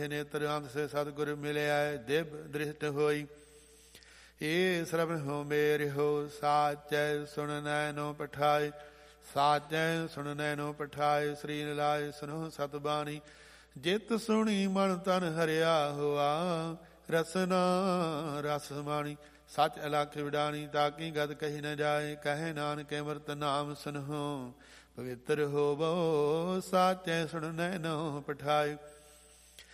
ਨੇਤਰ ਅੰਤ ਸੇ ਸਤਿਗੁਰ ਮਿਲਿਆ ਦਿਵ ਦ੍ਰਿਸ਼ਟ ਹੋਈ। ਏ ਸਰਬ ਹੋ ਮੇਰੇ ਹੋ ਸਾਚੈ ਸੁਣ ਨੈਨੋ ਪਠਾਏ। ਸਾਚੈ ਸੁਣ ਨੈਨੋ ਪਠਾਏ ਸ੍ਰੀ ਨਿਲਾਏ ਸੁਨੋ ਸਤਬਾਣੀ। ਜਿਤ ਸੁਣੀ ਮਨ ਤਨ ਹਰਿਆ ਹੋਆ ਰਸਨਾ ਰਸ ਮਾਣੀ। ਸਚ ਅਲਖ ਵਿਡਾਣੀ ਤਾਕੀ ਗਦ ਕਹੀ ਨ ਜਾਏ। ਕਹੇ ਨਾਨਕ ਅੰਮ੍ਰਿਤ ਨਾਮ ਸੁਨਹੁ ਪਵਿੱਤਰ ਹੋਵੋ। ਸਾਚੈ ਸੁਣ ਨੈਨੋ ਪਠਾਏ।